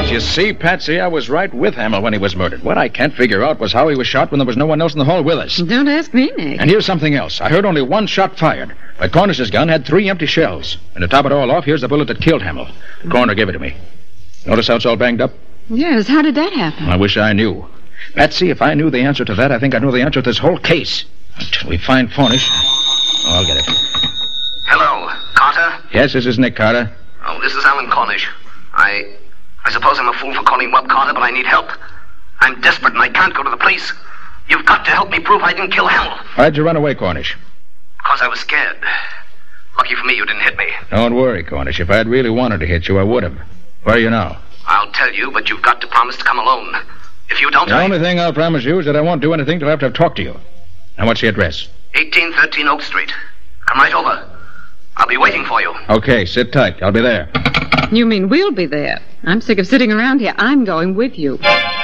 You see, Patsy, I was right with Hamill when he was murdered. What I can't figure out was how he was shot when there was no one else in the hall with us. Don't ask me, Nick. And here's something else. I heard only one shot fired, but Cornish's gun had 3 empty shells. And to top it all off, here's the bullet that killed Hamill. The coroner gave it to me. Notice how it's all banged up? Yes, how did that happen? I wish I knew. Patsy, if I knew the answer to that, I think I know the answer to this whole case. Until we find Cornish. Oh, I'll get it. Hello, Carter? Yes, this is Nick Carter. Oh, this is Alan Cornish. I suppose I'm a fool for calling Webb Carter, but I need help. I'm desperate and I can't go to the police. You've got to help me prove I didn't kill Hamill. Why'd you run away, Cornish? Because I was scared. Lucky for me you didn't hit me. Don't worry, Cornish. If I'd really wanted to hit you, I would have. Where are you now? I'll tell you, but you've got to promise to come alone. If you don't, The only thing I'll promise you is that I won't do anything till after I've talked to you. Now, what's the address? 1813 Oak Street. Come right over. I'll be waiting for you. Okay, sit tight. I'll be there. You mean we'll be there? I'm sick of sitting around here. I'm going with you.